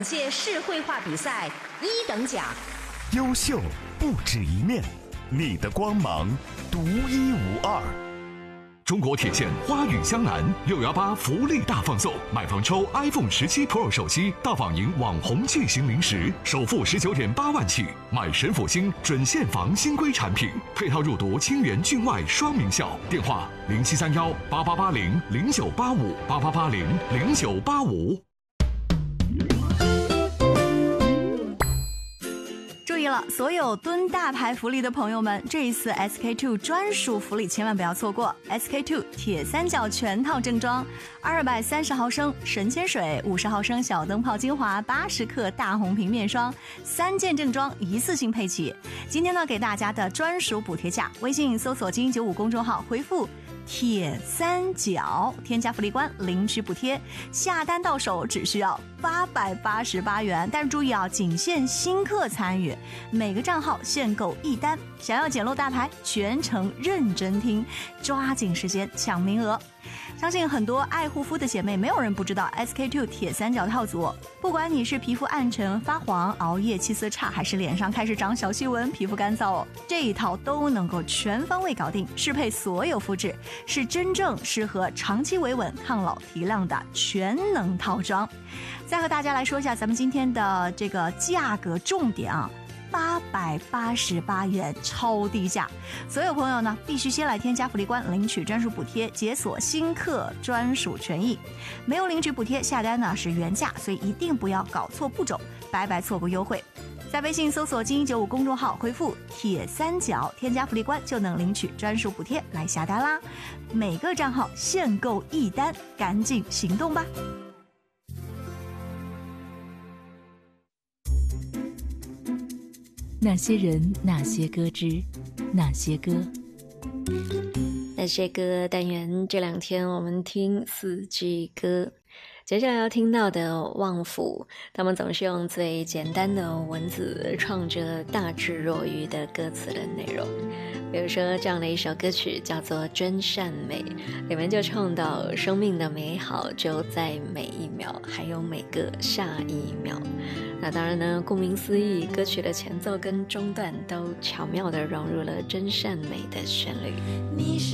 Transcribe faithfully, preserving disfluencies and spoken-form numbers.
届市绘画比赛一等奖， 优秀不止一面，你的光芒独一无二。 中国铁线花语江南六幺八福利大放送，买房抽 iPhone 十七 Pro 手机，大网赢网红巨型零食，首付十九点八万起，买神府星准现房新规产品，配套入读清源郡外双名校。电话零七三幺八八八零零九八五八八八零零九八五。 注意了，所有蹲大牌福利的朋友们，这一次 S K two 专属福利千万不要错过。S K two 铁三角全套正装，二百三十毫升神仙水，五十毫升小灯泡精华，八十克大红瓶面霜，三件正装一次性配齐。今天呢，给大家的专属补贴价，微信搜索精英九五公众号回复铁三角，添加福利官领取补贴，下单到手只需要八百八十八元。但是注意啊，仅限新客参与，每个账号限购一单。想要捡漏大牌，全程认真听，抓紧时间抢名额。相信很多爱护肤的姐妹，没有人不知道 S K two 铁三角套组。不管你是皮肤暗沉发黄、熬夜气色差，还是脸上开始长小细纹、皮肤干燥哦，这一套都能够全方位搞定，适配所有肤质，是真正适合长期维稳、抗老提亮的全能套装。再和大家来说一下咱们今天的这个价格重点啊。八百八十八元，超低价！所有朋友呢，必须先来添加福利官领取专属补贴，解锁新客专属权益。没有领取补贴，下单呢是原价，所以一定不要搞错步骤，白白错过优惠。在微信搜索精英九五公众号回复铁三角，添加福利官就能领取专属补贴来下单啦！每个账号限购一单，赶紧行动吧！ 那些人，那些歌之，那些歌， 那些歌单元，这两天我们听四季歌。接下来要听到的旺福，他们总是用最简单的文字创着大智若愚的歌词的内容。比如说这样的一首歌曲叫做《真善美》，里面就唱到生命的美好就在每一秒，还有每个下一秒。那当然呢，顾名思义，歌曲的前奏跟中段都巧妙地融入了真善美的旋律。